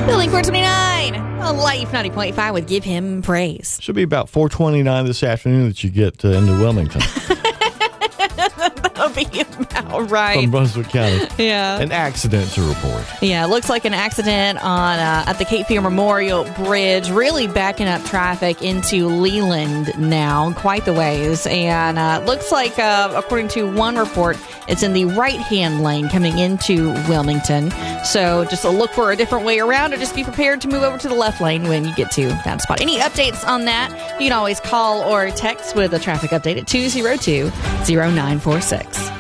Building 429 on Life 90.5 would Give Him Praise. Should be about 4:29 this afternoon that you get into Wilmington. That'll be about right. From Brunswick County. Yeah. An accident to report. Yeah, it looks like an accident on at the Cape Fear Memorial Bridge, really backing up traffic into Leland now, quite the ways. And looks like, according to one report, it's in the right-hand lane coming into Wilmington. So just look for a different way around, or just be prepared to move over to the left lane when you get to that spot. Any updates on that, you can always call or text with a traffic update at 202-0946.